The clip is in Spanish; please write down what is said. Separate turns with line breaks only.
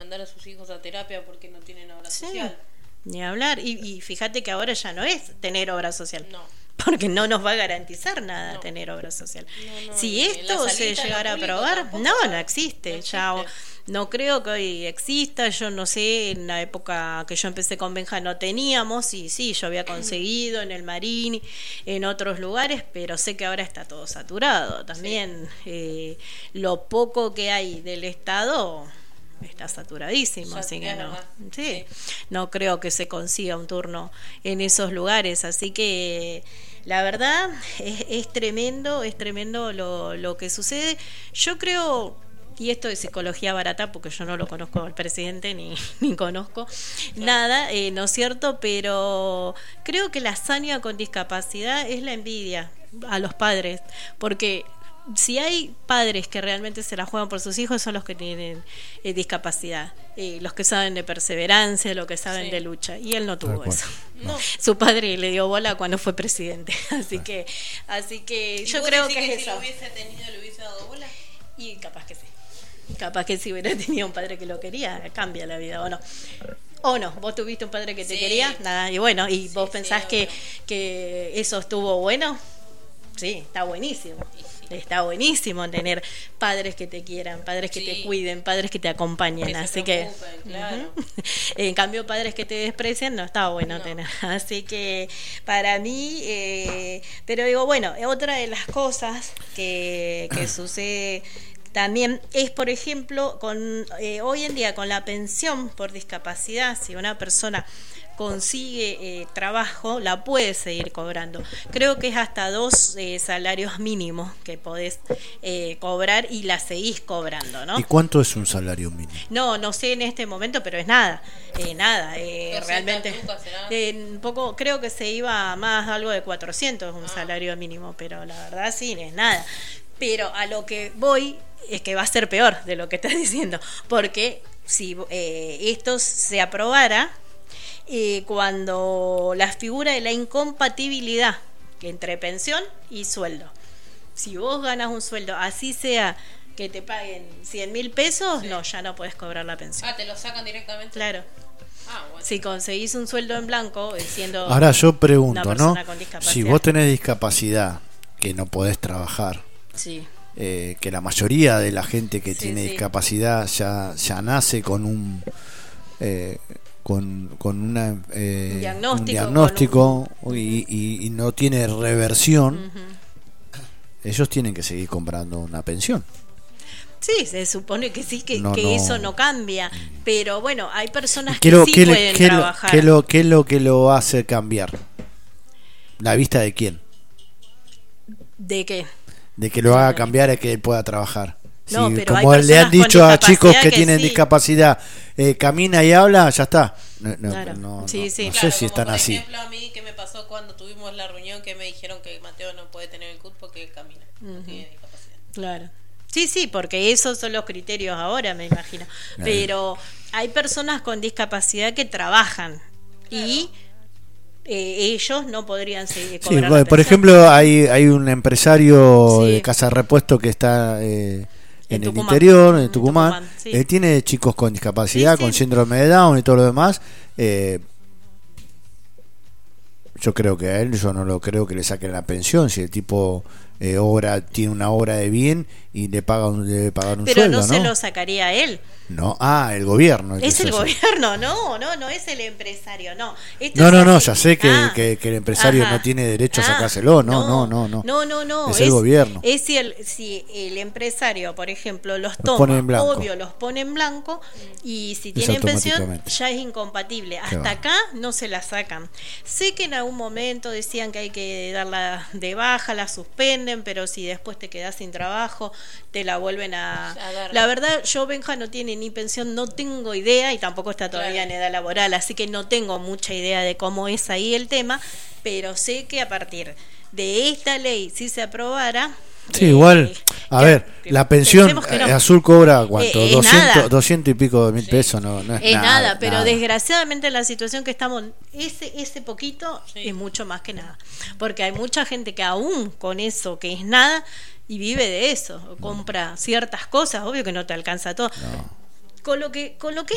mandar a sus hijos a terapia porque no tienen obra social.
Ni hablar. Y fíjate que ahora ya no es tener obra social.
No.
Porque no nos va a garantizar nada tener obra social. Si esto se llegara a aprobar, no existe. Ya no creo que hoy exista. Yo no sé, en la época que yo empecé con Benja no teníamos, y sí, yo había conseguido en el Marín, en otros lugares, pero sé que ahora está todo saturado. También lo poco que hay del Estado está saturadísimo, así que no creo que se consiga un turno en esos lugares, así que la verdad es tremendo lo que sucede. Yo creo, y esto es psicología barata porque yo no lo conozco al presidente ni conozco nada, ¿no es cierto? Pero creo que la hazaña con discapacidad es la envidia a los padres, porque si hay padres que realmente se la juegan por sus hijos, son los que tienen discapacidad, los que saben de perseverancia, los que saben de lucha, y él no tuvo eso. No. Su padre le dio bola cuando fue presidente, así que yo creo que es
si
eso.
lo hubiese tenido, le hubiese dado bola.
Y capaz que si hubiera tenido un padre que lo quería, cambia la vida, o no. Vos tuviste un padre que te quería, nada, y bueno, y vos pensás que eso estuvo bueno. Sí, está buenísimo. Está buenísimo tener padres que te quieran, padres que te cuiden, padres que te acompañen, así que claro. En cambio padres que te desprecian no está bueno tener, así que para mí pero digo, bueno, otra de las cosas que sucede también es, por ejemplo, con hoy en día con la pensión por discapacidad, si una persona consigue trabajo, la puede seguir cobrando. Creo que es hasta 2 salarios mínimos que podés cobrar y la seguís cobrando, ¿no?
¿Y cuánto es un salario mínimo?
No sé en este momento, pero es nada. Realmente un poco, creo que se iba más algo de 400 un salario mínimo, pero la verdad sí, es nada. Pero a lo que voy es que va a ser peor de lo que estás diciendo, porque si esto se aprobara, cuando la figura de la incompatibilidad entre pensión y sueldo, si vos ganas un sueldo, así sea que te paguen 100.000 pesos, no, ya no podés cobrar la pensión.
Te lo sacan directamente.
Claro.
Bueno.
Si conseguís un sueldo en blanco, siendo
ahora yo pregunto,
una persona con discapacidad,
si vos tenés discapacidad que no podés trabajar, que la mayoría de la gente que tiene discapacidad ya nace con un con un diagnóstico y no tiene reversión, ellos tienen que seguir comprando una pensión.
Sí, se supone que sí, que eso no cambia, pero bueno, hay personas
que
sí pueden trabajar.
¿Qué es lo que lo hace cambiar? ¿La vista de quién?
¿De qué?
De que lo haga cambiar es que él pueda trabajar.
No, pero
como le han dicho a chicos que tienen discapacidad, camina y habla, ya está. No sé si están así.
Por ejemplo, a mí, ¿qué me pasó cuando tuvimos la reunión que me dijeron que Mateo no puede tener el CUT porque él camina, tiene discapacidad?
Claro. Sí, porque esos son los criterios ahora, me imagino. Claro. Pero hay personas con discapacidad que trabajan y ellos no podrían seguir cobrando.
Por ejemplo, hay un empresario de casa de repuesto que está en el
Tucumán.
interior, en Tucumán.
Sí.
Tiene chicos con discapacidad, con síndrome de Down y todo lo demás. Yo creo que a él, yo no lo creo que le saquen la pensión si el tipo tiene una obra de bien y le pagan un sueldo,
pero no se lo sacaría a él.
No, el gobierno.
Es el gobierno, no es el empresario, no.
No, ya sé que el empresario no tiene derecho a sacárselo, no. Es el gobierno.
Es si el empresario, por ejemplo, los toma, obvio, los pone en blanco, y si tienen pensión ya es incompatible. Hasta acá no se la sacan. Sé que en algún momento decían que hay que darla de baja, la suspenden, pero si después te quedás sin trabajo, te la vuelven a... La verdad, yo, Benja, no tiene ni pensión, no tengo idea, y tampoco está todavía en edad laboral, así que no tengo mucha idea de cómo es ahí el tema, pero sé que a partir de esta ley, si se aprobara...
igual, ver, la pensión azul cobra ¿cuánto? 200 y pico de mil pesos, no es
nada, pero desgraciadamente la situación que estamos, ese poquito es mucho más que nada, porque hay mucha gente que aún con eso que es nada y vive de eso, compra ciertas cosas, obvio que no te alcanza todo. Con lo que es